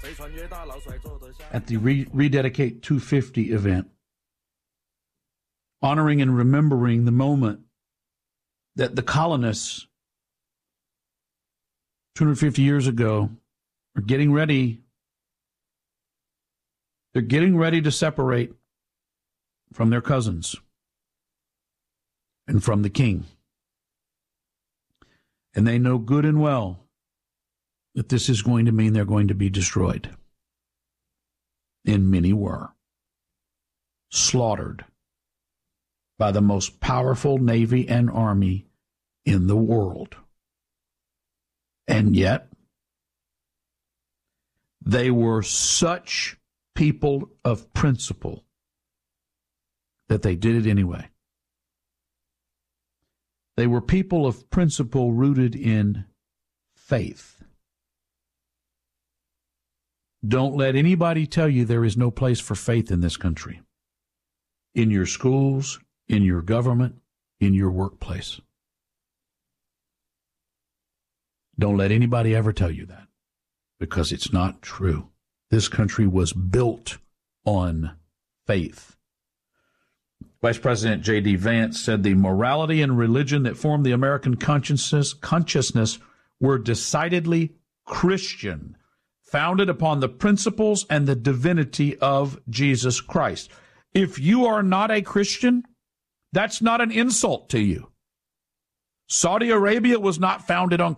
at the Rededicate 250 event, honoring and remembering the moment that the colonists 250 years ago are getting ready. They're getting ready to separate from their cousins and from the king. And they know good and well that this is going to mean they're going to be destroyed. And many were slaughtered by the most powerful navy and army in the world. And yet, they were such people of principle that they did it anyway. They were people of principle rooted in faith. Don't let anybody tell you there is no place for faith in this country. In your schools, in your government, in your workplace. Don't let anybody ever tell you that, because it's not true. This country was built on faith. Vice President J.D. Vance said the morality and religion that formed the American consciousness were decidedly Christian, founded upon the principles and the divinity of Jesus Christ. If you are not a Christian, that's not an insult to you. Saudi Arabia was not founded on